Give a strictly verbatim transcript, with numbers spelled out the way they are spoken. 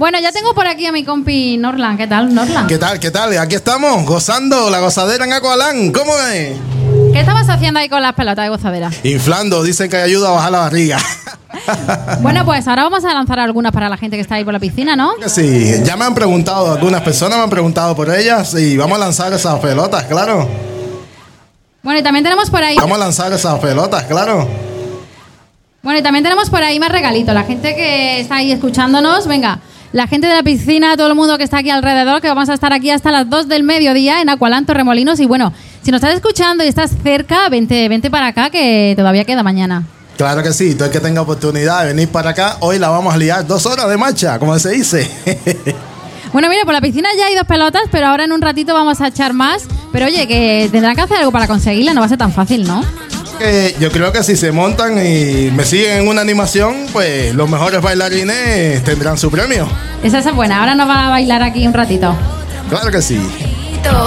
Bueno, ya tengo por aquí a mi compi Norlan. ¿Qué tal, Norlan? ¿Qué tal? ¿Qué tal? Aquí estamos, gozando la gozadera en Aqualand. ¿Cómo es? ¿Qué estabas haciendo ahí con las pelotas de gozadera? Inflando, dicen que ayuda a bajar la barriga. Bueno, pues ahora vamos a lanzar algunas para la gente que está ahí por la piscina, ¿no? Sí, ya me han preguntado, algunas personas me han preguntado por ellas y vamos a lanzar esas pelotas, claro. Bueno, y también tenemos por ahí... Vamos a lanzar esas pelotas, claro. Bueno, y también tenemos por ahí más regalitos. La gente que está ahí escuchándonos, venga, la gente de la piscina, todo el mundo que está aquí alrededor, que vamos a estar aquí hasta las dos del mediodía en Aqualand Torremolinos. Y bueno, si nos estás escuchando y estás cerca, vente, vente para acá que todavía queda mañana. Claro que sí, todo el que tenga oportunidad de venir para acá, hoy la vamos a liar dos horas de marcha, como se dice. Bueno, mire, por la piscina ya hay dos pelotas, pero ahora en un ratito vamos a echar más. Pero oye, que tendrán que hacer algo para conseguirla, no va a ser tan fácil, ¿no? Que yo creo que si se montan y me siguen en una animación, pues los mejores bailarines tendrán su premio. Esa es buena, ahora nos va a bailar aquí un ratito. Claro que sí.